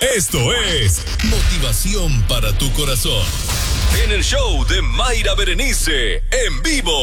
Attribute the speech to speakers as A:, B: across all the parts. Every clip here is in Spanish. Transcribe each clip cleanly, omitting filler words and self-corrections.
A: Esto es motivación para tu corazón. En el show de Mayra Berenice, en vivo.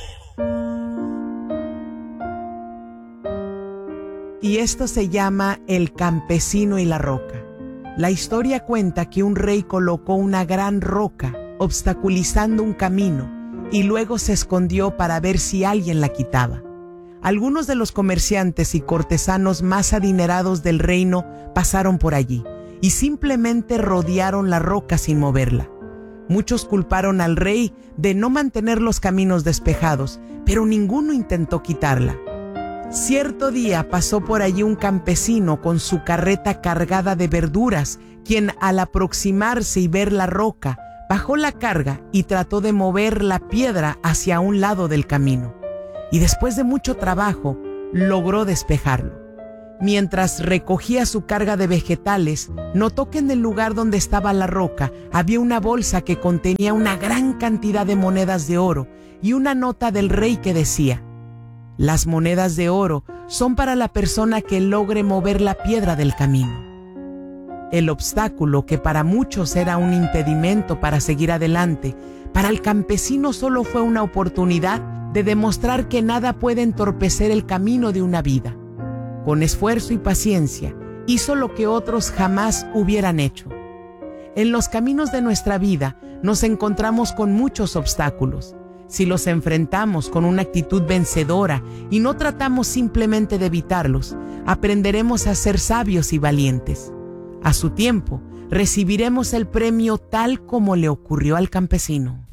B: Y esto se llama El campesino y la roca. La historia cuenta que un rey colocó una gran roca obstaculizando un camino y luego se escondió para ver si alguien la quitaba. Algunos de los comerciantes y cortesanos más adinerados del reino pasaron por allí y simplemente rodearon la roca sin moverla. Muchos culparon al rey de no mantener los caminos despejados, pero ninguno intentó quitarla. Cierto día pasó por allí un campesino con su carreta cargada de verduras, quien al aproximarse y ver la roca, bajó la carga y trató de mover la piedra hacia un lado del camino. Y después de mucho trabajo, logró despejarlo. Mientras recogía su carga de vegetales, notó que en el lugar donde estaba la roca había una bolsa que contenía una gran cantidad de monedas de oro y una nota del rey que decía: las monedas de oro son para la persona que logre mover la piedra del camino. El obstáculo, que para muchos era un impedimento para seguir adelante, para el campesino solo fue una oportunidad de demostrar que nada puede entorpecer el camino de una vida. Con esfuerzo y paciencia, hizo lo que otros jamás hubieran hecho. En los caminos de nuestra vida nos encontramos con muchos obstáculos. Si los enfrentamos con una actitud vencedora y no tratamos simplemente de evitarlos, aprenderemos a ser sabios y valientes. A su tiempo, recibiremos el premio tal como le ocurrió al campesino.